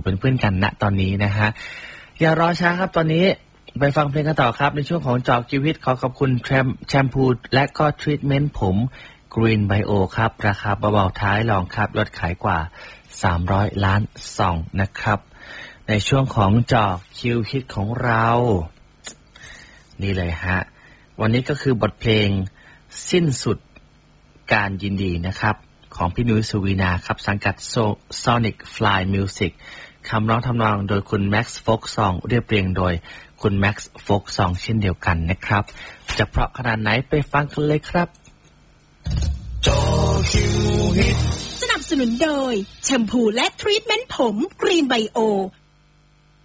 เป็นเพื่อนกันณตอนนี้นะฮะอย่ารอช้าครับตอนนี้ไปฟังเพลงกันต่อครับในช่วงของเจาะชีวิตขอขอบคุณแชมพูและก็ทรีทเมนต์ผม Green Bio ครับราคาเบาๆท้ายรองครับยอดขายกว่า300 ล้านซองนะครับในช่วงของเจาะคิวฮิตของเรานี่เลยฮะวันนี้ก็คือบทเพลงสิ้นสุดการยินดีนะครับของพี่นุ้ยสุวีนาครับสังกัด Sonic Fly Music คำร้องทำนองโดยคุณ Max Folk Song เรียบเรียงโดยคุณ Max Folk Song เช่นเดียวกันนะครับจะเพราะขนาดไหนไปฟังกันเลยครับสนับสนุนโดยแชมพูและทรีทเมนต์ผม Green Bio